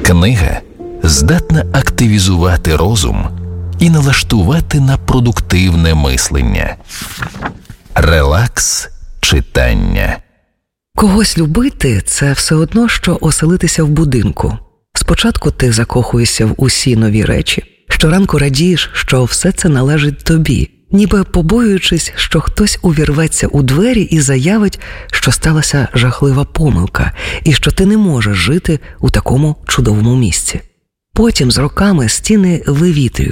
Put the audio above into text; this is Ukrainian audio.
Книга здатна активізувати розум і налаштувати на продуктивне мислення. Релакс читання. Когось любити – це все одно, що оселитися в будинку. Спочатку ти закохуєшся в усі нові речі. Щоранку радієш, що все це належить тобі, ніби побоюючись, що хтось увірветься у двері і заявить, що сталася жахлива помилка і що ти не можеш жити у такому чудовому місці. Потім з роками стіни вивітрюють.